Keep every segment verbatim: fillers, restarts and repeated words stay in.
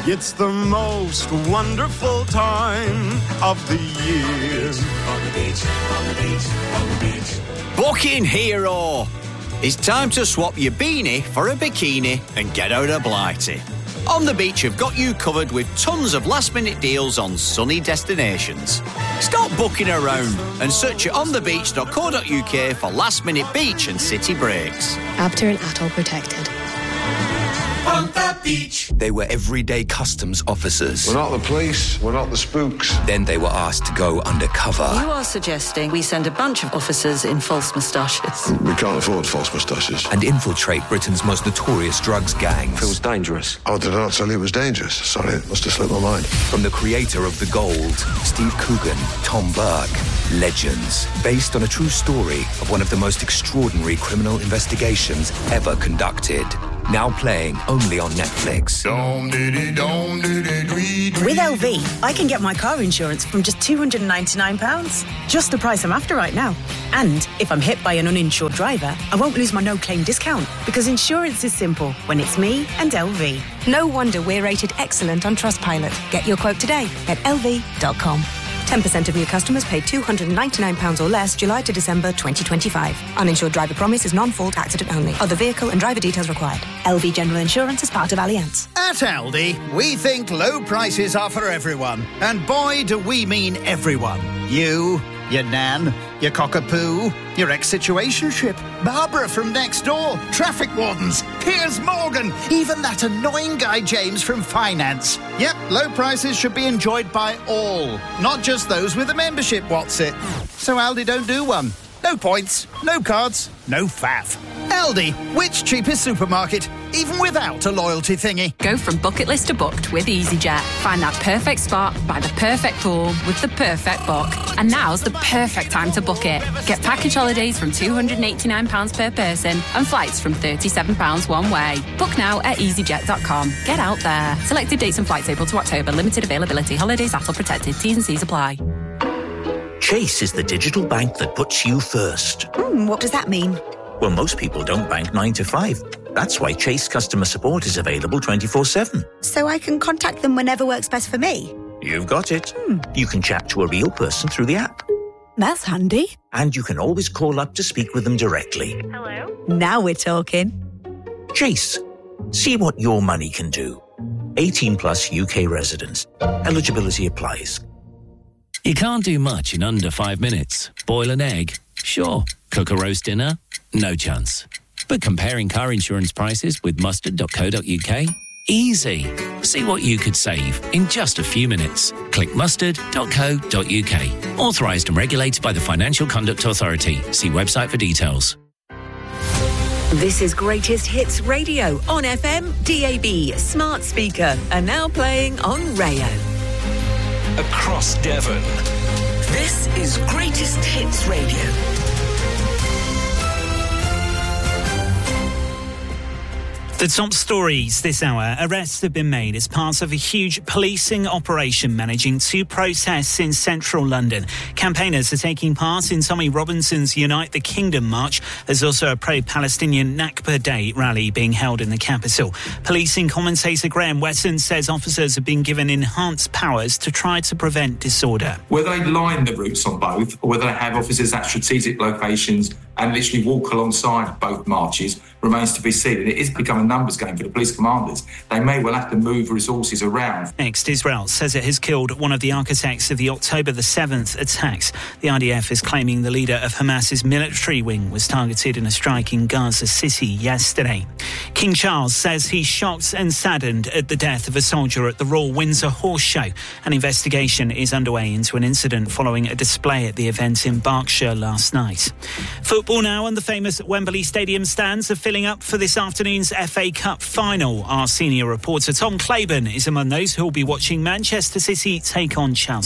It's the most wonderful time of the year. On the beach, on the beach, on the beach. Booking Hero. It's time to swap your beanie for a bikini and get out of Blighty. On the Beach have got you covered with tons of last-minute deals on sunny destinations. Stop booking around and search at on the beach dot co dot uk for last-minute beach and city breaks. Abter and Atoll protected. On the beach. They were everyday customs officers. We're not the police, we're not the spooks. Then they were asked to go undercover. You are suggesting we send a bunch of officers in false moustaches. We can't afford false moustaches. And infiltrate Britain's most notorious drugs gangs. Feels dangerous. Oh, did I not tell you it was dangerous? Sorry, it must have slipped my mind. From the creator of The Gold, Steve Coogan, Tom Burke, Legends, based on a true story of one of the most extraordinary criminal investigations ever conducted. Now playing only on Netflix. With L V, I can get my car insurance from just two hundred ninety-nine pounds. Just the price I'm after right now. And if I'm hit by an uninsured driver, I won't lose my no-claim discount because insurance is simple when it's me and L V. No wonder we're rated excellent on Trustpilot. Get your quote today at L V dot com. ten percent of new customers paid two hundred ninety-nine pounds or less July to December twenty twenty-five. Uninsured driver promise is non-fault accident only. Other vehicle and driver details required. L V General Insurance is part of Allianz. At Aldi, we think low prices are for everyone. And boy, do we mean everyone. You, your nan, your cockapoo, your ex-situationship, Barbara from next door, traffic wardens, Piers Morgan, even that annoying guy James from finance. Yep, low prices should be enjoyed by all, not just those with a membership, what's it? So Aldi don't do one. No points, no cards, no faff. Aldi, which cheapest supermarket, even without a loyalty thingy? Go from bucket list to booked with EasyJet. Find that perfect spot by the perfect pool with the perfect book. And now's the perfect time to book it. Get package holidays from two hundred eighty-nine pounds per person and flights from thirty-seven pounds one way. Book now at easyjet dot com. Get out there. Selected dates and flights April to October. Limited availability. Holidays Atoll protected. T's and C's apply. Chase is the digital bank that puts you first. Hmm, what does that mean? Well, most people don't bank nine to five. That's why Chase customer support is available twenty-four seven. So I can contact them whenever works best for me? You've got it. Hmm. You can chat to a real person through the app. That's handy. And you can always call up to speak with them directly. Hello? Now we're talking. Chase. See what your money can do. eighteen plus U K residents. Eligibility applies. You can't do much in under five minutes. Boil an egg? Sure. Cook a roast dinner? No chance. But comparing car insurance prices with mustard dot co dot uk? Easy. See what you could save in just a few minutes. Click mustard dot co dot uk. Authorised and regulated by the Financial Conduct Authority. See website for details. This is Greatest Hits Radio on F M, D A B, smart speaker, and now playing on Rayo. Across Devon. This is Greatest Hits Radio. The top stories this hour. Arrests have been made as part of a huge policing operation managing two protests in central London. Campaigners are taking part in Tommy Robinson's Unite the Kingdom march. There's also a pro-Palestinian Nakba Day rally being held in the capital. Policing commentator Graham Weston says officers have been given enhanced powers to try to prevent disorder. Whether they line the routes on both or whether they have officers at strategic locations and literally walk alongside both marches remains to be seen. And it is becoming a numbers game for the police commanders. They may well have to move resources around. Next, Israel says it has killed one of the architects of the October the seventh attacks. The I D F is claiming the leader of Hamas's military wing was targeted in a strike in Gaza City yesterday. King Charles says he's shocked and saddened at the death of a soldier at the Royal Windsor Horse Show. An investigation is underway into an incident following a display at the event in Berkshire last night. Football now, and the famous Wembley Stadium stands are filling up for this afternoon's F A Cup final. Our senior reporter Tom Claiborne is among those who will be watching Manchester City take on Chelsea.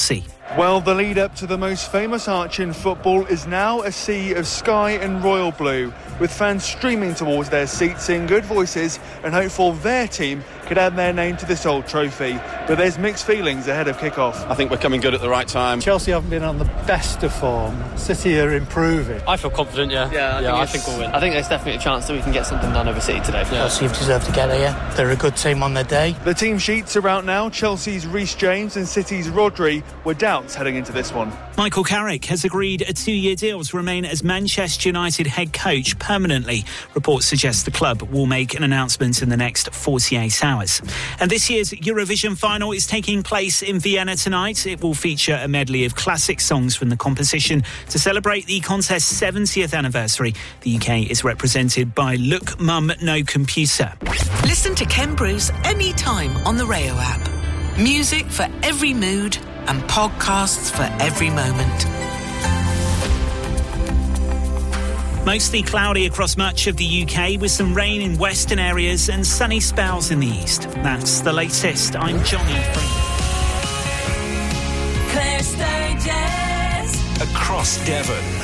Well, the lead up to the most famous arch in football is now a sea of sky and royal blue, with fans streaming towards their seats in good voices and hopeful their team could add their name to this old trophy. But there's mixed feelings ahead of kick-off. I think we're coming good at the right time. Chelsea haven't been on the best of form. City are improving. I feel confident, yeah. Yeah, I, yeah, think, I think we'll win. I think there's definitely a chance that we can get something done over City today. Yeah. Chelsea have deserved to get there. They're a good team on their day. The team sheets are out now. Chelsea's Reece James and City's Rodri were doubts heading into this one. Michael Carrick has agreed a two-year deal to remain as Manchester United head coach permanently. Reports suggest the club will make an announcement in the next forty-eight hours. And this year's Eurovision final is taking place in Vienna tonight. It will feature a medley of classic songs from the competition to celebrate the contest's seventieth anniversary. The U K is represented by Look Mum No Computer. Listen to Ken Bruce anytime on the Rayo app. Music for every mood and podcasts for every moment. Mostly cloudy across much of the U K with some rain in western areas and sunny spells in the east. That's the latest. I'm Johnny Freeman. Claire Sturgess. Across Devon.